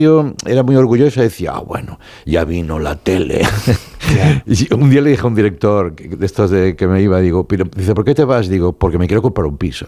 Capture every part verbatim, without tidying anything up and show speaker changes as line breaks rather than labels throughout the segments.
Yo era muy orgulloso y decía, ah, bueno, ya vino la tele. Y un día le dije a un director de estos de que me iba, digo, pero, dice, ¿por qué te vas? Digo, porque me quiero comprar un piso.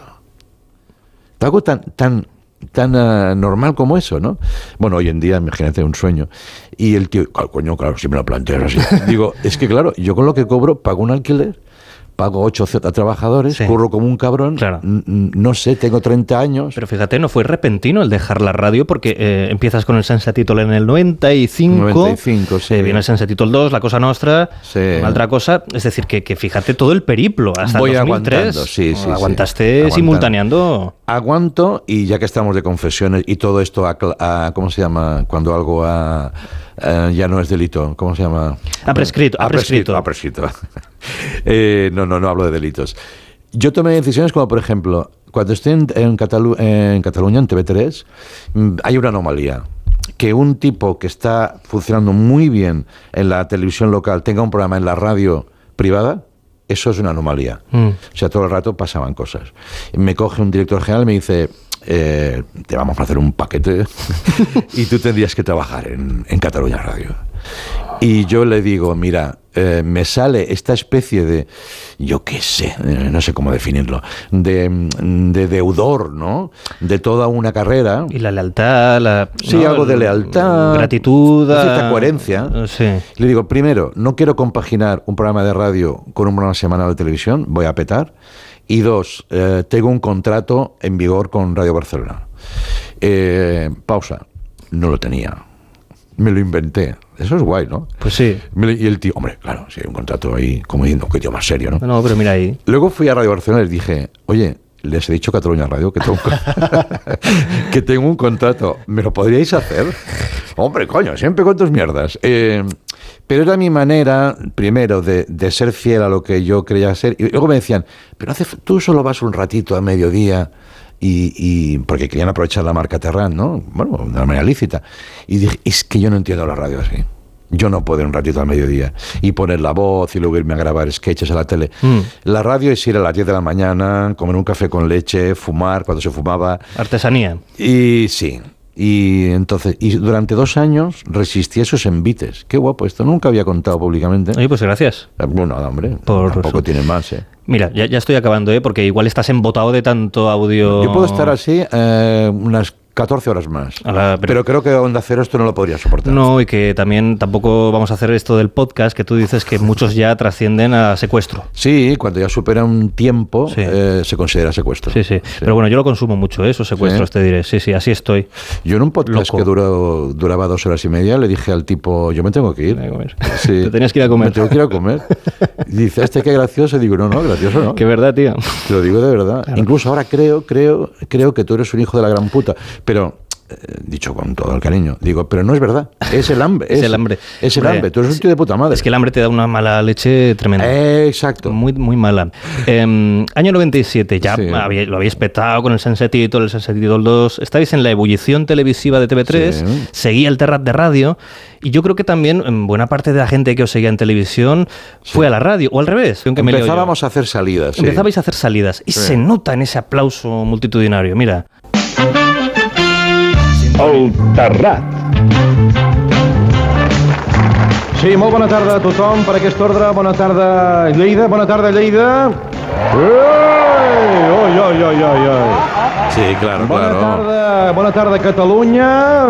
Algo tan, tan, tan uh, normal como eso, ¿no? Bueno, hoy en día, imagínate, un sueño. Y el tío, claro, coño, claro, si me lo planteas así. Digo, es que claro, yo con lo que cobro pago un alquiler, pago ocho trabajadores, sí. Curro como un cabrón, claro. n- no sé, tengo treinta años.
Pero fíjate, no fue repentino el dejar la radio, porque eh, empiezas con el Sense Títol en el noventa y cinco,
noventa y cinco, sí.
Eh, viene el Sense Títol dos, La Cosa Nostra, sí. Una otra cosa, es decir, que, que fíjate todo el periplo, hasta
Voy
el dos mil tres,
sí, sí,
aguantaste
sí.
simultaneando.
Aguanto, y ya que estamos de confesiones, y todo esto, a, a, ¿cómo se llama? Cuando algo ha... Uh, ya no es delito, ¿cómo se llama?
Ha prescrito. Ha prescrito.
Ha prescrito. Ha prescrito. eh, no, no, no hablo de delitos. Yo tomé decisiones como, por ejemplo, cuando estoy en, en, Catalu- en Cataluña, en T V tres, hay una anomalía. Que un tipo que está funcionando muy bien en la televisión local tenga un programa en la radio privada, eso es una anomalía. Mm. O sea, todo el rato pasaban cosas. Me coge un director general y me dice... Eh, te vamos a hacer un paquete y tú tendrías que trabajar en, en Cataluña Radio. Y yo le digo, mira, eh, me sale esta especie de, yo qué sé, eh, no sé cómo definirlo, de, de deudor, ¿no? De toda una carrera.
Y la lealtad, la...
Sí,
¿no?
algo de lealtad.
Gratitud.
Cierta coherencia.
Sí.
Le digo, primero, no quiero compaginar un programa de radio con un programa semanal de televisión, voy a petar. Y dos, eh, tengo un contrato en vigor con Radio Barcelona. Eh, pausa, no lo tenía. Me lo inventé. Eso es guay, ¿no?
Pues sí.
Y el tío, hombre, claro, si hay un contrato ahí, como diciendo, que tío más serio, ¿no?
No, pero mira ahí.
Luego fui a Radio Barcelona y les dije, oye, les he dicho Cataluña Radio que tengo, que tengo un contrato. ¿Me lo podríais hacer? Hombre, coño, siempre con tus mierdas. Eh... Pero era mi manera, primero, de, de ser fiel a lo que yo creía ser. Y luego me decían, pero hace, tú solo vas un ratito a mediodía, y, y porque querían aprovechar la marca Terran, ¿no? Bueno, de una manera lícita. Y dije, es que yo no entiendo la radio así. Yo no puedo ir un ratito al mediodía y poner la voz y luego irme a grabar sketches a la tele. Mm. La radio es ir a las diez de la mañana, comer un café con leche, fumar cuando se fumaba.
Artesanía.
Y sí. Y entonces, y durante dos años resistí esos envites. Qué guapo esto, nunca había contado públicamente.
Oye, pues gracias.
Bueno, hombre,
por
tampoco tiene más, ¿eh?
Mira, ya, ya estoy acabando, ¿eh? Porque igual estás embotado de tanto audio.
Yo puedo estar así eh, unas catorce horas más. La, pero, pero creo que Onda Cero esto no lo podría soportar.
No, y que también tampoco vamos a hacer esto del podcast, que tú dices que muchos ya trascienden a secuestro.
Sí, cuando ya supera un tiempo, sí. eh, se considera secuestro.
Sí, sí, sí. Pero bueno, yo lo consumo mucho, ¿eh? Esos secuestros, ¿sí? Te diré. Sí, sí, así estoy.
Yo en un podcast Loco. que duró, duraba dos horas y media le dije al tipo, yo me tengo que ir.
Sí. Te tenías que ir a comer.
Me tengo que ir a comer. Y dice, este qué gracioso. Y digo, no, no, gracioso no.
Qué verdad, tío.
Te lo digo de verdad. Claro. Incluso ahora creo, creo, creo que tú eres un hijo de la gran puta. Pero... dicho con todo el cariño, digo, pero no es verdad, es el hambre, es,
es el hambre,
es el hambre, tú eres un tío de puta madre.
Es que el hambre te da una mala leche tremenda.
Eh, exacto.
Muy, muy mala. Eh, año noventa y siete, ya sí. había, lo habéis petado con el Sense Títol, el Sense Títol dos, estáis en la ebullición televisiva de T V tres, sí. Seguía el Terrat de radio, y yo creo que también buena parte de la gente que os seguía en televisión sí. fue a la radio, o al revés.
Empezábamos a hacer salidas.
Empezabais
sí.
a hacer salidas, y
sí.
se nota en ese aplauso multitudinario, mira.
El Terrat. Sí, molt bona tarda a tothom per aquest ordre. Bona tarda, Lleida. Bona tarda, Lleida. Ei! Oi, oi, oi, oi, oi.
Sí, claro,
bona
claro.
Tarda, bona tarda, Catalunya.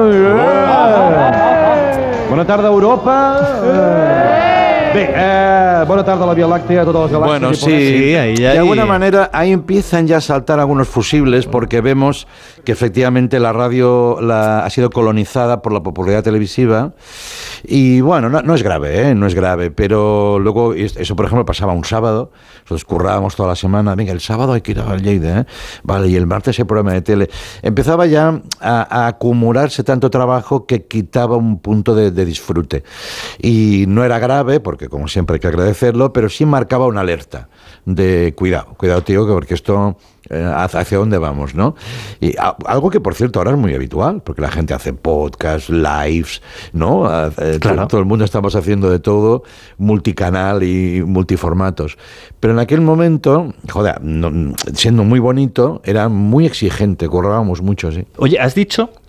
Ei! Bona tarda, Europa. Ei! Bé, eh, bona tarda a la Vía Láctea, a todas las galaxias.
Bueno, sí, sí ahí, ahí. De alguna manera ahí empiezan ya a saltar algunos fusibles porque vemos que efectivamente la radio la, ha sido colonizada por la popularidad televisiva y bueno, no, no es grave, ¿eh? No es grave, pero luego eso por ejemplo pasaba un sábado, nosotros currábamos toda la semana, venga, el sábado hay que ir al Lleida, ¿eh? Vale, y el martes hay programa de tele. Empezaba ya a, a acumularse tanto trabajo que quitaba un punto de, de disfrute y no era grave porque como siempre hay que agradecerlo, pero sí marcaba una alerta de cuidado, cuidado tío, porque esto eh, hacia dónde vamos, ¿no? Y a, algo que por cierto ahora es muy habitual, porque la gente hace podcasts, lives, ¿no? Eh, claro. todo, todo el mundo estamos haciendo de todo, multicanal y multiformatos. Pero en aquel momento, joder, no, siendo muy bonito, era muy exigente, currábamos mucho, sí.
Oye, has dicho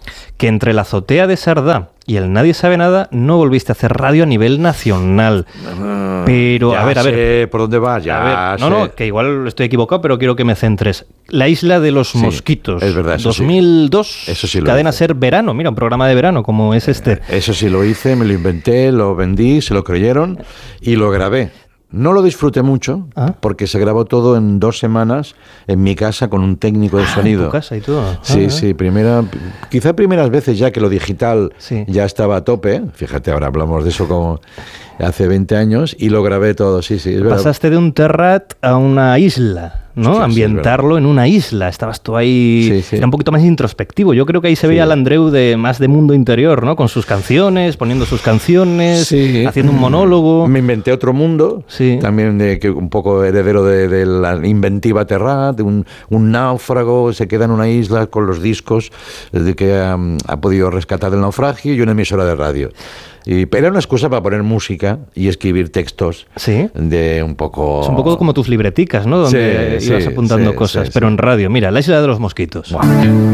que entre la azotea de Sardá y el Nadie sabe nada no volviste a hacer radio a nivel nacional. Pero,
ya
a ver, a ver.
Sé por dónde vas, ya
a ver,
sé.
No, no, que igual estoy equivocado, pero quiero que me centres. La Isla de los
sí,
Mosquitos.
Es verdad, eso
dos mil dos.
Sí. Eso sí lo
Cadena
hice.
Ser Verano. Mira, un programa de verano como es este.
Eso sí lo hice, me lo inventé, lo vendí, se lo creyeron y lo grabé. No lo disfruté mucho, ¿Ah? porque se grabó todo en dos semanas en mi casa con un técnico de
ah,
sonido.
¿En tu casa y todo? Ah,
sí,
ah.
sí, primera, quizá primeras veces ya que lo digital sí. ya estaba a tope. Fíjate, ahora hablamos de eso como hace veinte años y lo grabé todo, sí, sí. Es
Pasaste
verdad.
de un terrat a una isla, ¿no? Hostia, ambientarlo sí, en una isla. Estabas tú ahí, sí, sí. era un poquito más introspectivo. Yo creo que ahí se veía sí. al Andreu de más de mundo interior, ¿no? Con sus canciones, poniendo sus canciones, sí. haciendo un monólogo.
Me inventé otro mundo, sí. también de que un poco heredero de, de la inventiva Terrat, de un, un náufrago se queda en una isla con los discos de que ha, ha podido rescatar del naufragio y una emisora de radio. Y, pero era una excusa para poner música y escribir textos
¿Sí?
de un poco...
Es un poco como tus libreticas, ¿no? Donde
sí,
ibas
sí,
apuntando
sí,
cosas,
sí,
pero
sí.
en radio. Mira, La Isla de los Mosquitos.
Wow.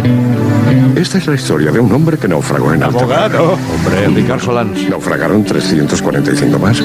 Esta es la historia de un hombre que naufragó en alta mar.
Abogado. Hombre, Ricardo Solans.
Naufragaron trescientos cuarenta y cinco más.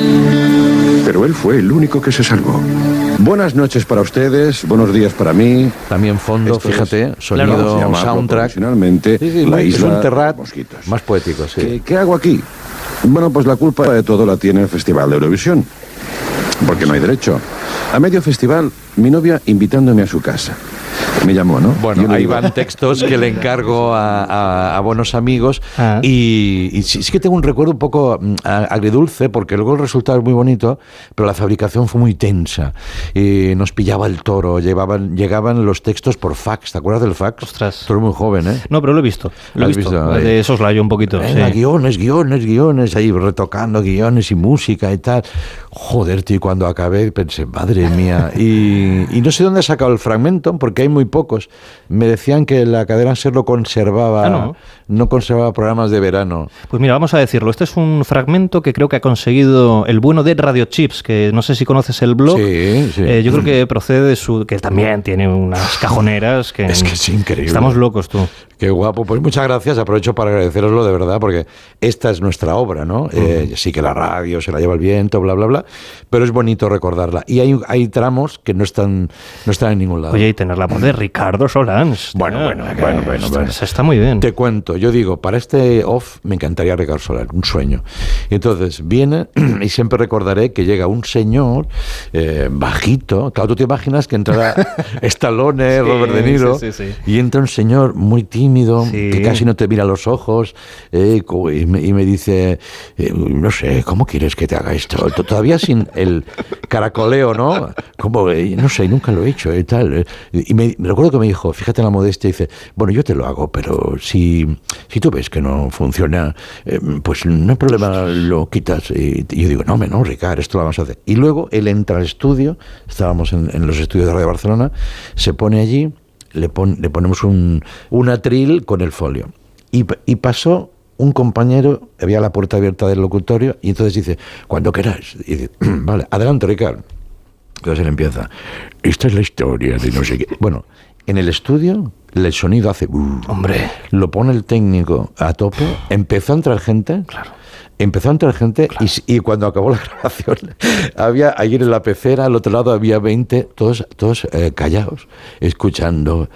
Pero él fue el único que se salvó. Buenas noches para ustedes, buenos días para mí.
También fondo,
Esto
fíjate,
es,
sonido,
claro,
soundtrack.
Finalmente,
sí, sí,
la isla
es un Terrat
Mosquitos.
Más poético, sí.
¿Qué, ¿Qué hago aquí? Bueno, pues la culpa de todo la tiene el Festival de Eurovisión. Porque no hay derecho. A medio festival, mi novia invitándome a su casa. Me llamó, ¿no?
Bueno, ahí van textos que le encargo a, a, a buenos amigos ah. y, y sí, sí que tengo un recuerdo un poco agridulce porque luego el resultado es muy bonito, pero la fabricación fue muy tensa y nos pillaba el toro, llevaban, llegaban los textos por fax, ¿te acuerdas del fax?
Ostras.
Tú eres muy joven, ¿eh?
No, pero lo he visto, lo he visto, visto de soslayo un poquito.
Venga,
sí.
guiones, guiones, guiones, ahí retocando guiones y música y tal. Joder, tío, y cuando acabé pensé, madre mía, y, y no sé dónde he sacado el fragmento porque hay muy pocos. Me decían que la cadena SER lo conservaba,
ah, no.
no conservaba programas de verano.
Pues mira, vamos a decirlo. Este es un fragmento que creo que ha conseguido el bueno de Radio Chips, que no sé si conoces el blog.
Sí, sí.
Eh, yo creo que procede de su... que también tiene unas cajoneras que...
Es que es increíble.
Estamos locos, tú.
Qué guapo. Pues muchas gracias. Aprovecho para agradeceroslo de verdad, porque esta es nuestra obra, ¿no? Uh-huh. Eh, sí que la radio se la lleva el viento, bla, bla, bla, pero es bonito recordarla. Y hay, hay tramos que no están, no están en ningún lado.
Oye, y tener la voz de Ricardo Solans.
Bueno, bueno, bueno, bueno, bueno, bueno.
Está muy bien.
Te cuento, yo digo, para este off me encantaría Ricardo Solans, un sueño. Y entonces viene, y siempre recordaré que llega un señor eh, bajito. Claro, tú te imaginas que entrará Stallone, sí, Robert De Niro, sí, sí, sí. y entra un señor muy tímido, sí. que casi no te mira a los ojos, eh, y, me, y me dice, eh, no sé, ¿cómo quieres que te haga esto? Todavía sin el caracoleo, ¿no? Como, eh, no sé, nunca lo he hecho y tal. Y me, me recuerdo que me dijo, fíjate en la modestia, dice, bueno, yo te lo hago, pero si, si tú ves que no funciona, eh, pues no hay problema, lo quitas. Y, y yo digo, no, no, Ricard, esto lo vamos a hacer. Y luego él entra al estudio, estábamos en, en los estudios de Radio Barcelona, se pone allí, le, pon, le ponemos un, un atril con el folio. Y, y pasó un compañero, había la puerta abierta del locutorio, y entonces dice, cuando queráis. Y dice, vale, adelante, Ricard. Entonces él empieza, esta es la historia de no sé qué. Bueno, en el estudio el sonido hace... Uh,
Hombre.
Lo pone el técnico a tope, empezó a entrar gente...
Claro.
Empezó a entrar gente claro. y, y cuando acabó la grabación había ayer en la pecera al otro lado había veinte, todos, todos eh, callados, escuchando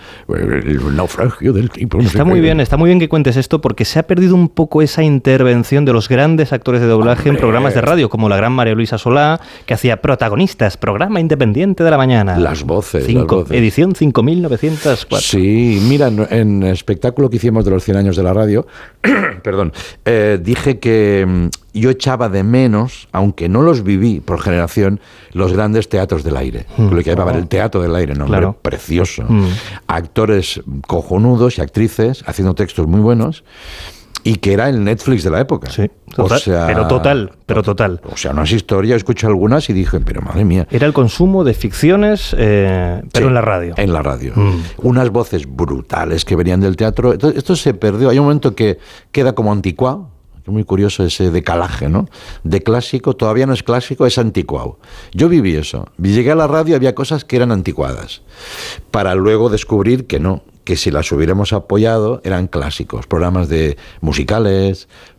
el naufragio del tipo. No
está
sé
muy
qué.
bien, está muy bien que cuentes esto porque se ha perdido un poco esa intervención de los grandes actores de doblaje Hombre. en programas de radio, como la gran María Luisa Solá, que hacía Protagonistas, programa independiente de la mañana.
Las voces.
Cinco,
las voces.
Edición cinco mil novecientos cuatro.
Sí, mira, en, en el espectáculo que hicimos de los cien años de la radio, perdón, eh, dije que yo echaba de menos, aunque no los viví por generación, los grandes teatros del aire. Mm. Lo que llamaban oh. el teatro del aire, ¿no?
Claro.
Precioso.
Mm.
Actores cojonudos y actrices haciendo textos muy buenos. Y que era el Netflix de la época.
Sí, total,
o sea,
pero total, pero total.
O sea, unas historias, escuché algunas y dije, pero madre mía.
Era el consumo de ficciones, eh, pero
sí,
en la radio.
En la radio.
Mm.
Unas voces brutales que venían del teatro. Entonces, esto se perdió. Hay un momento que queda como anticuado. Es muy curioso ese decalaje, ¿no? De clásico, todavía no es clásico, es anticuado. Yo viví eso. Llegué a la radio y había cosas que eran anticuadas. Para luego descubrir que no. que si las hubiéramos apoyado eran clásicos, programas de musicales,